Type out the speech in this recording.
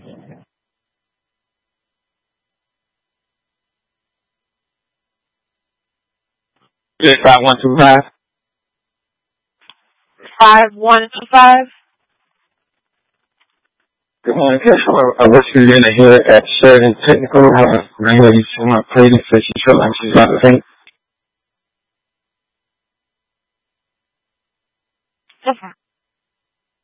Is it 5125? 5125. Good morning. Yes, I was in here at Sheridan Technical. Radio used to my playlist, so she felt like she's about to think. Different.